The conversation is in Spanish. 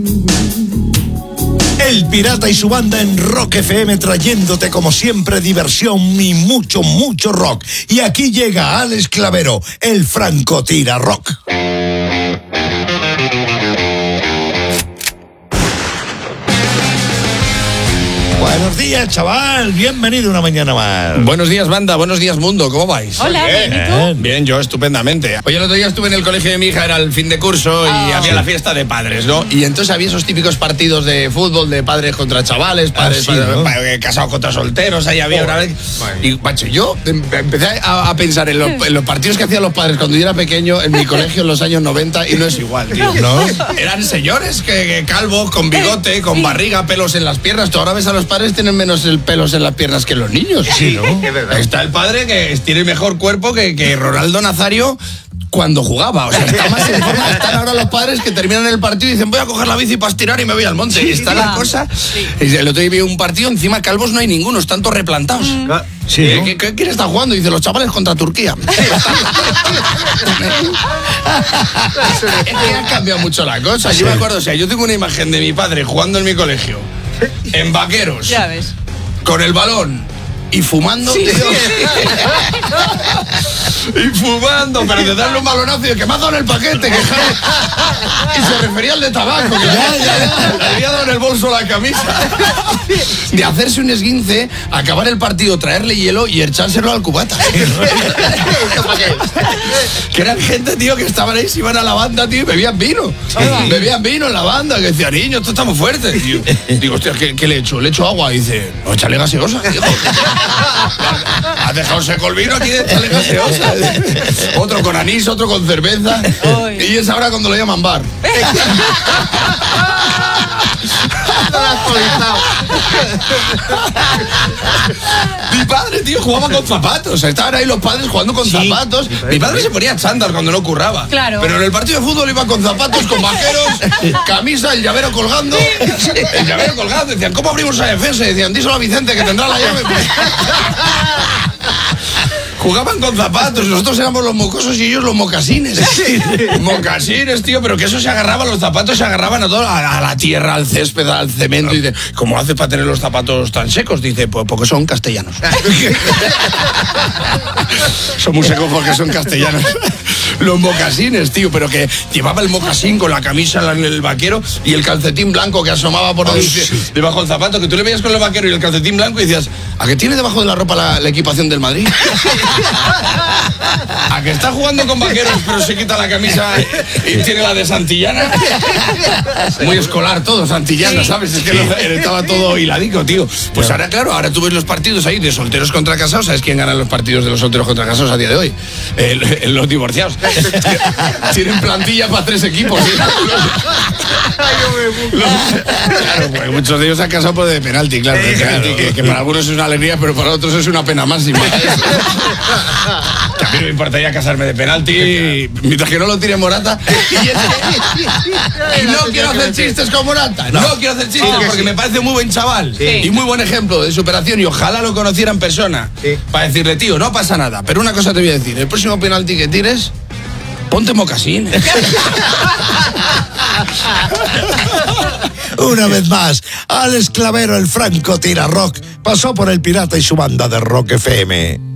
El Pirata y su banda en Rock FM, trayéndote como siempre diversión y mucho, mucho rock. Y aquí llega Alex Clavero, el Francotira Rock. Buenos días, chaval. Bienvenido una mañana más. Buenos días, banda. Buenos días, mundo. ¿Cómo vais? Hola, bien. ¿Y tú? Bien, yo estupendamente. Oye, el otro día estuve en el colegio de mi hija, era el fin de curso y había la fiesta de padres, ¿no? Y entonces había esos típicos partidos de fútbol de padres contra chavales, padres casados contra solteros, ahí había una vez. Y, macho, yo empecé a pensar en los partidos que hacían los padres cuando yo era pequeño en mi colegio en los años 90 y no es igual, tío. ¿No? Eran señores que calvos, con bigote, con barriga, pelos en las piernas. Tú ahora ves a los padres tienen menos pelos en las piernas que los niños. Sí, ¿no? Está el padre que tiene mejor cuerpo que Ronaldo Nazario cuando jugaba. O sea, está más en forma. Están ahora los padres que terminan el partido y dicen voy a coger la bici para estirar y me voy al monte. Y está la cosa. El otro día vi un partido, encima calvos no hay ninguno, están todos replantados. Sí, ¿no? ¿Quién está jugando? Dice los chavales contra Turquía. Es que ha cambiado mucho la cosa. Yo me acuerdo, o sea, yo tengo una imagen de mi padre jugando en mi colegio, en vaqueros, Ya ves. con el balón y fumando, tío. Y fumando, pero de darle un balonazo y de que me ha dado en el paquete, que y se refería al de tabaco, que le había dado en el bolso la camisa. De hacerse un esguince, acabar el partido, traerle hielo y echárselo al cubata. Que eran gente, tío, que estaban ahí, se iban a la banda, tío, y bebían vino. Bebían vino en la banda, que decía, niño, esto está muy fuerte. Y digo, hostia, ¿qué le echo? Le echo agua. Y dice, no, échale gaseosa. Has dejado seco el vino aquí, échale gaseosa. Otro con anís, otro con cerveza. Y es ahora cuando lo llaman bar. Mi padre, tío, jugaba con zapatos. Estaban ahí los padres jugando con zapatos. Mi padre se ponía chándal cuando no curraba. Claro. Pero en el partido de fútbol iba con zapatos, con vaqueros, camisa, el llavero colgando. El llavero colgando. Decían, ¿cómo abrimos esa defensa? Decían, díselo a Vicente que tendrá la llave. Jugaban con zapatos, nosotros éramos los mocosos y ellos los mocasines. Mocasines, tío, pero que eso se agarraba, los zapatos se agarraban a todo, a la tierra, al césped, al cemento. Y dice, ¿cómo haces para tener los zapatos tan secos? Dice, pues porque son castellanos. Son muy secos porque son castellanos. Los mocasines, tío, pero que llevaba el mocasín con la camisa en el vaquero y el calcetín blanco que asomaba por debajo del zapato, que tú le veías con el vaquero y el calcetín blanco y decías, ¿a qué tiene debajo de la ropa la equipación del Madrid? ¿A que está jugando con vaqueros pero se quita la camisa y tiene la de Santillana? Muy escolar todo, Santillana, ¿sabes? Es que estaba todo hiladico, tío. Pues ahora, claro, ahora tú ves los partidos ahí de solteros contra casados. ¿Sabes quién gana los partidos de los solteros contra casados a día de hoy? Los divorciados. Tienen plantilla para 3 equipos. Claro, pues muchos de ellos se han casado por de penalti, claro. Que para algunos es una alegría, pero para otros es una pena máxima. Que a mí no me importaría casarme de penalti mientras que no lo tire Morata. Y no quiero hacer chistes con Morata. No quiero hacer chistes porque me parece muy buen chaval y muy buen ejemplo de superación y ojalá lo conociera en persona para decirle, tío, no pasa nada, pero una cosa te voy a decir, el próximo penalti que tires, ponte mocasín. Una vez más, Alex Clavero, el Francotira Rock, pasó por el Pirata y su banda de Rock FM.